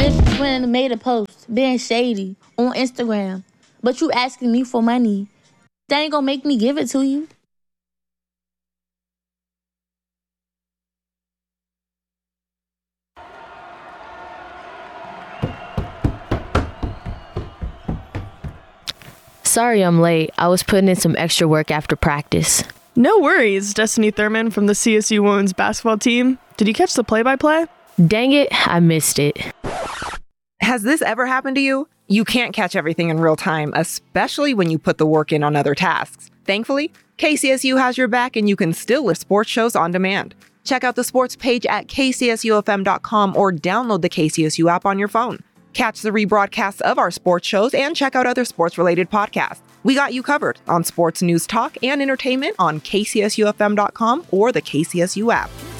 just went and made a post being shady on Instagram, but you asking me for money. That ain't gonna make me give it to you. Sorry I'm late. I was putting in some extra work after practice. No worries, Destiny Thurman from the CSU women's basketball team. Did you catch the play-by-play? Dang it, I missed it. Has this ever happened to you? You can't catch everything in real time, especially when you put the work in on other tasks. Thankfully, KCSU has your back and you can still list sports shows on demand. Check out the sports page at kcsufm.com or download the KCSU app on your phone. Catch the rebroadcasts of our sports shows and check out other sports-related podcasts. We got you covered on sports news, talk, and entertainment on kcsufm.com or the KCSU app.